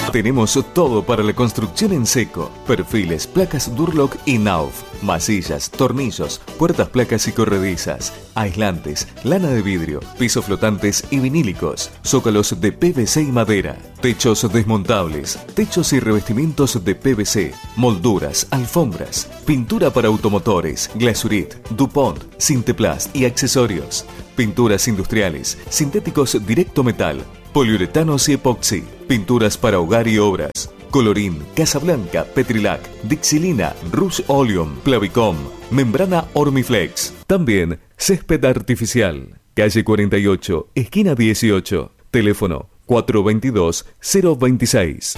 Tenemos todo para la construcción en seco. Perfiles, placas Durlock y Nauf. Masillas, tornillos, puertas, placas y corredizas. Aislantes, lana de vidrio, pisos flotantes y vinílicos. Zócalos de PVC y madera. Techos desmontables. Techos y revestimientos de PVC. Molduras, alfombras. Pintura para automotores. Glasurit, DuPont, Sinteplast y accesorios. Pinturas industriales. Sintéticos directo metal. Poliuretanos y epoxi, pinturas para hogar y obras, Colorín, Casablanca, Petrilac, Dixilina, Rouge Oleum, Plavicom, membrana Ormiflex. También césped artificial. Calle 48, esquina 18. Teléfono 422-026.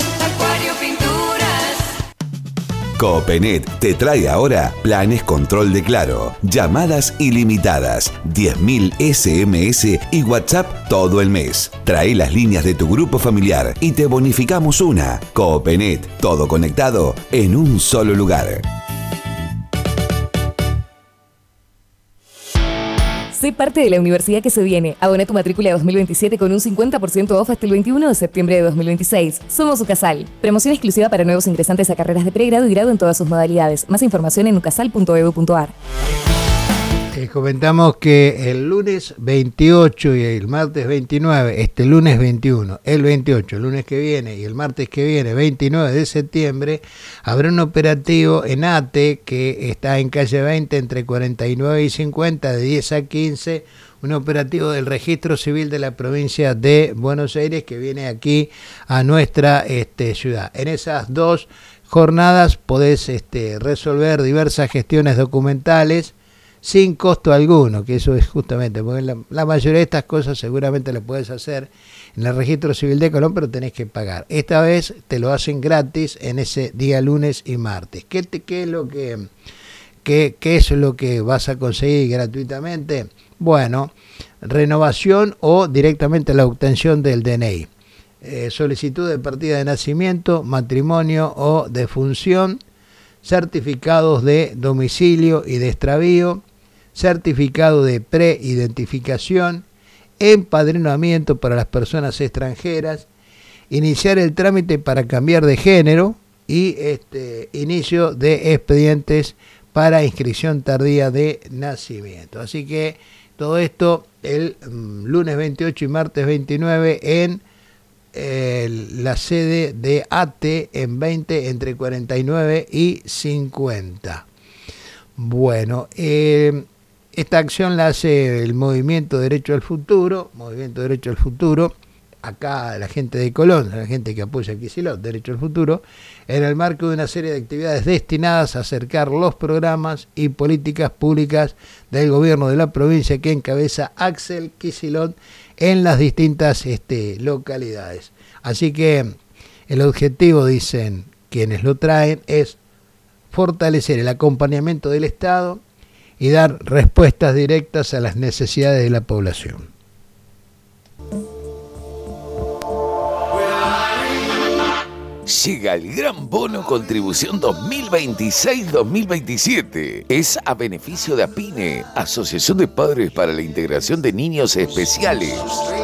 Copenet te trae ahora planes control de Claro, llamadas ilimitadas, 10.000 SMS y WhatsApp todo el mes. Trae las líneas de tu grupo familiar y te bonificamos una. Copenet, todo conectado en un solo lugar. Sé parte de la universidad que se viene. Abona tu matrícula 2027 con un 50% off hasta el 21 de septiembre de 2026. Somos UCASAL. Promoción exclusiva para nuevos ingresantes a carreras de pregrado y grado en todas sus modalidades. Más información en ucasal.edu.ar. Comentamos que el lunes 28 y el martes 29, este lunes 21, el 28, el lunes que viene y el martes que viene, 29 de septiembre, habrá un operativo en ATE que está en calle 20 entre 49 y 50, de 10 a 15, un operativo del Registro Civil de la provincia de Buenos Aires que viene aquí a nuestra ciudad. En esas dos jornadas podés resolver diversas gestiones documentales sin costo alguno, que eso es justamente, porque la mayoría de estas cosas seguramente las puedes hacer en el Registro Civil de Colón, pero tenés que pagar. Esta vez te lo hacen gratis en ese día lunes y martes. ¿Qué es lo que vas a conseguir gratuitamente? Bueno, renovación o directamente la obtención del DNI. Solicitud de partida de nacimiento, matrimonio o defunción, certificados de domicilio y de extravío, certificado de preidentificación, empadronamiento para las personas extranjeras, iniciar el trámite para cambiar de género y inicio de expedientes para inscripción tardía de nacimiento. Así que todo esto el lunes 28 y martes 29 en la sede de ATE en 20 entre 49 y 50. Bueno, esta acción la hace el Movimiento Derecho al Futuro, acá la gente de Colón, la gente que apoya a Kicillof, Derecho al Futuro, en el marco de una serie de actividades destinadas a acercar los programas y políticas públicas del gobierno de la provincia que encabeza Axel Kicillof en las distintas localidades. Así que el objetivo, dicen quienes lo traen, es fortalecer el acompañamiento del Estado y dar respuestas directas a las necesidades de la población. Llega el Gran Bono Contribución 2026-2027. Es a beneficio de APINE, Asociación de Padres para la Integración de Niños Especiales.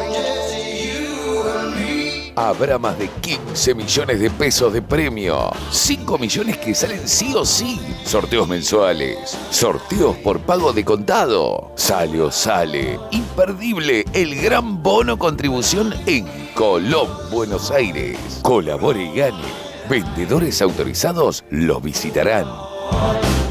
Habrá más de 15 millones de pesos de premio. 5 millones que salen sí o sí. Sorteos mensuales. Sorteos por pago de contado. Sale o sale. Imperdible el Gran Bono Contribución en Colón, Buenos Aires. Colabore y gane. Vendedores autorizados los visitarán.